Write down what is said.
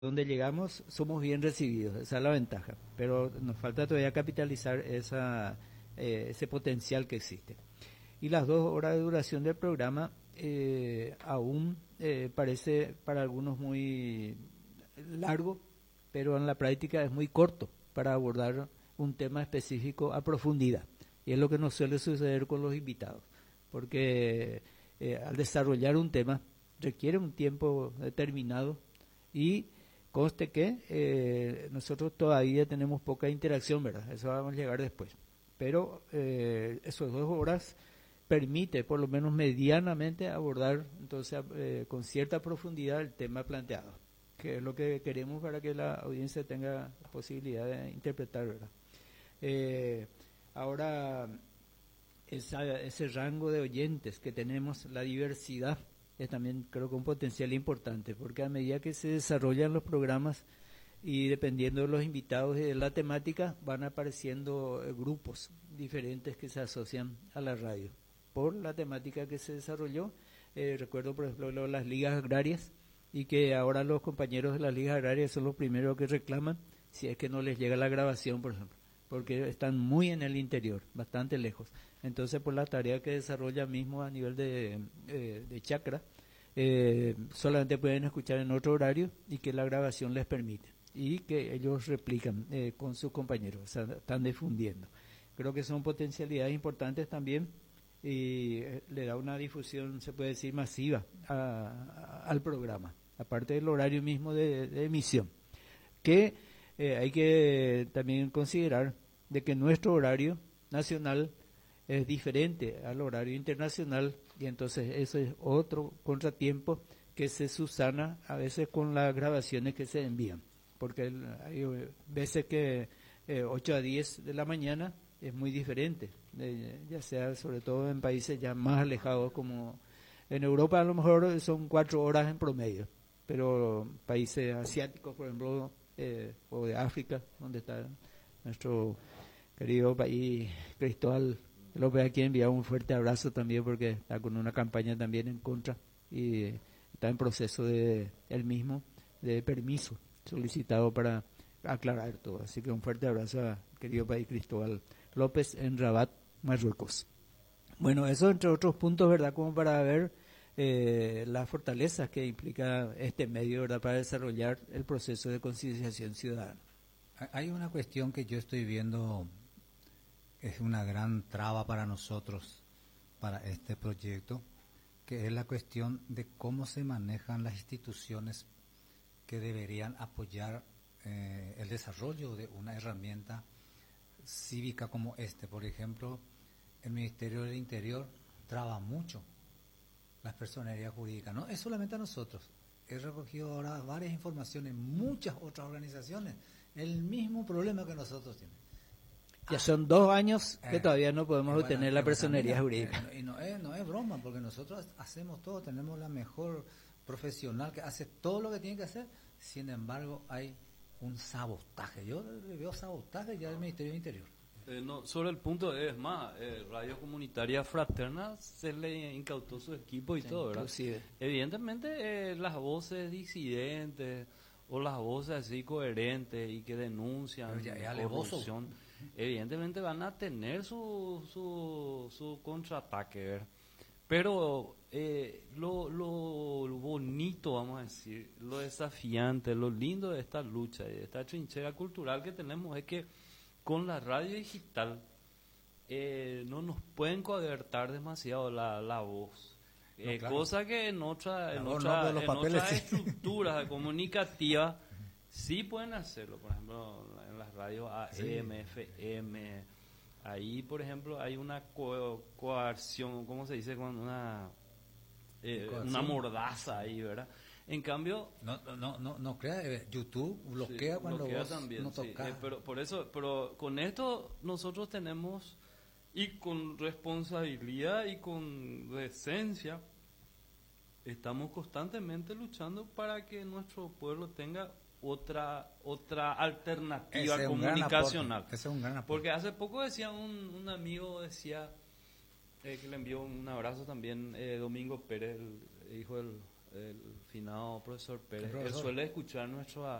donde llegamos somos bien recibidos, esa es la ventaja, pero nos falta todavía capitalizar ese potencial que existe. Y las 2 horas de duración del programa aún parece para algunos muy largo, pero en la práctica es muy corto para abordar un tema específico a profundidad. Y es lo que nos suele suceder con los invitados, porque al desarrollar un tema requiere un tiempo determinado y conste que nosotros todavía tenemos poca interacción, ¿verdad? Eso vamos a llegar después. Pero esos 2 horas permite, por lo menos medianamente, abordar entonces con cierta profundidad el tema planteado, que es lo que queremos para que la audiencia tenga la posibilidad de interpretar, ¿verdad? Ahora, ese rango de oyentes que tenemos, la diversidad, es también creo que un potencial importante, porque a medida que se desarrollan los programas y dependiendo de los invitados y de la temática, van apareciendo grupos diferentes que se asocian a la radio por la temática que se desarrolló. Recuerdo, por ejemplo, las ligas agrarias, y que ahora los compañeros de las ligas agrarias son los primeros que reclaman si es que no les llega la grabación, por ejemplo, porque están muy en el interior, bastante lejos. Entonces, por la tarea que desarrolla mismo a nivel de chacra, solamente pueden escuchar en otro horario y que la grabación les permite, y que ellos replican con sus compañeros, o sea, están difundiendo. Creo que son potencialidades importantes también y le da una difusión, se puede decir, masiva al programa, aparte del horario mismo de emisión, que hay que también considerar de que nuestro horario nacional es diferente al horario internacional, y entonces eso es otro contratiempo que se subsana a veces con las grabaciones que se envían, porque hay veces que 8 a 10 de la mañana es muy diferente, ya sea sobre todo en países ya más alejados, como en Europa a lo mejor son 4 horas en promedio, pero países asiáticos, por ejemplo, o de África, donde está nuestro querido país, Cristóbal López, a quien envía un fuerte abrazo también, porque está con una campaña también en contra y está en proceso él mismo de permiso solicitado para aclarar todo. Así que un fuerte abrazo a querido país Cristóbal López en Rabat, Marruecos. Bueno, eso entre otros puntos, ¿verdad? Como para ver las fortalezas que implica este medio, ¿verdad? Para desarrollar el proceso de concienciación ciudadana. Hay una cuestión que yo estoy viendo, es una gran traba para nosotros, para este proyecto, que es la cuestión de cómo se manejan las instituciones que deberían apoyar el desarrollo de una herramienta cívica como este. Por ejemplo, el Ministerio del Interior traba mucho las personerías jurídicas. No es solamente a nosotros. He recogido ahora varias informaciones, muchas otras organizaciones, el mismo problema que nosotros tienen. Ya son 2 años que todavía no podemos obtener la personería jurídica. Y no es broma, porque nosotros hacemos todo, tenemos la mejor profesional que hace todo lo que tiene que hacer, sin embargo hay un sabotaje. Yo veo sabotaje ya del Ministerio del Interior. No, sobre el punto, es más, Radio Comunitaria Fraterna se le incautó su equipo y sí, todo, ¿verdad? Inclusive. Evidentemente las voces disidentes o las voces así coherentes y que denuncian corrupción, evidentemente van a tener su contraataque, ¿verdad? Pero lo bonito, vamos a decir, lo desafiante, lo lindo de esta lucha y de esta trinchera cultural que tenemos es que con la radio digital no nos pueden coartar demasiado la voz. No, claro. Cosa que en otras estructuras comunicativas sí pueden hacerlo. Por ejemplo, en las radios AM, sí. FM, ahí por ejemplo hay una coerción, ¿cómo se dice? Una mordaza ahí, ¿verdad? En cambio, no crea, YouTube bloquea sí, cuando vos también, no tocas. Sí, pero con esto nosotros tenemos, y con responsabilidad y con decencia, estamos constantemente luchando para que nuestro pueblo tenga otra alternativa comunicacional. Ese es un gran aporte. Porque hace poco decía un amigo, decía que le envió un abrazo también, Domingo Pérez, el hijo del el finado profesor Pérez, él suele escuchar